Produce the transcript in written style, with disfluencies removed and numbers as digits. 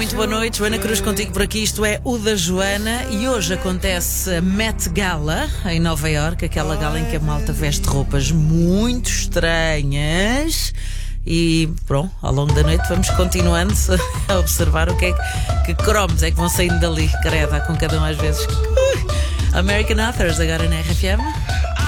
muito boa noite. Joana Cruz contigo por aqui. Isto é o da Joana e hoje acontece a Met Gala em Nova Iorque, aquela gala em que a malta veste roupas muito estranhas. E pronto, ao longo da noite vamos continuando a observar o que cromos é que vão saindo dali, creda, com cada um às vezes. American Authors agora na RFM.